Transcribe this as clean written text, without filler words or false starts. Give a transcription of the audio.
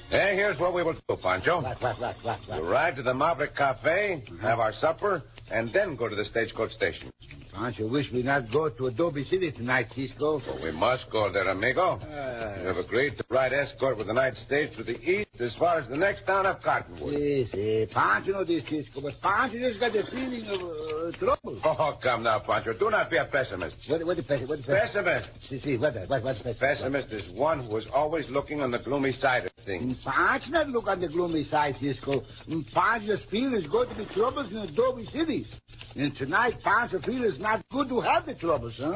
Hey, here's what we will do, Pancho. What? We'll ride to the Maverick Cafe, have our supper, and then go to the stagecoach station. Pancho, wish we not go to Adobe City tonight, Cisco. Well, we must go there, amigo. You have agreed to ride escort with the night stage to the east as far as the next town of Cottonwood. Yes, Pancho know this, Cisco, but Pancho just got the feeling of trouble. Oh, come now, Pancho. Do not be a pessimist. What the pessimist? Pessimist. See, what's pessimist? Pessimist is one who is always looking on the gloomy side of things. Pancho not look on the gloomy side, Cisco. Pancho's feel is going to be troubles in Adobe cities. And tonight, Pancho feel is not good to have the troubles, huh?